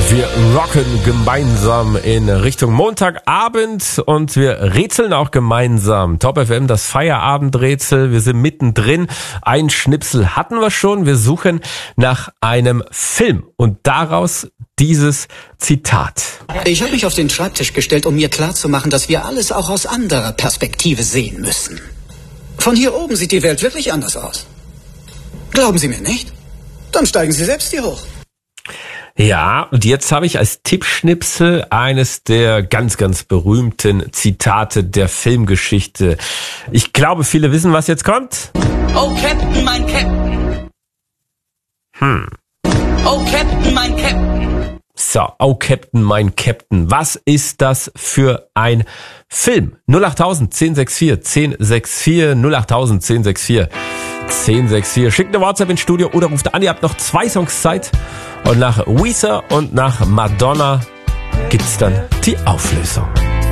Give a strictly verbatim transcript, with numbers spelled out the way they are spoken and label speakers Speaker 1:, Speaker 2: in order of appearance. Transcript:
Speaker 1: Wir rocken gemeinsam in Richtung Montagabend und wir rätseln auch gemeinsam. Top F M, das Feierabendrätsel. Wir sind mittendrin. Ein Schnipsel hatten wir schon. Wir suchen nach einem Film und daraus dieses Zitat.
Speaker 2: Ich habe mich auf den Schreibtisch gestellt, um mir klarzumachen, dass wir alles auch aus anderer Perspektive sehen müssen. Von hier oben sieht die Welt wirklich anders aus. Glauben Sie mir nicht? Dann steigen Sie selbst hier hoch.
Speaker 1: Ja, und jetzt habe ich als Tippschnipsel eines der ganz, ganz berühmten Zitate der Filmgeschichte. Ich glaube, viele wissen, was jetzt kommt.
Speaker 2: Oh, Captain, mein Captain.
Speaker 1: Hm.
Speaker 2: Oh, Captain, mein Captain.
Speaker 1: So, oh Captain, mein Captain. Was ist das für ein Film? null acht tausend, zehn sechs vier, zehn sechs vier, null acht tausend, zehn sechs vier, zehn sechs vier. Schickt eine WhatsApp ins Studio oder ruft an. Ihr habt noch zwei Songs Zeit. Und nach Weezer und nach Madonna gibt's dann die Auflösung.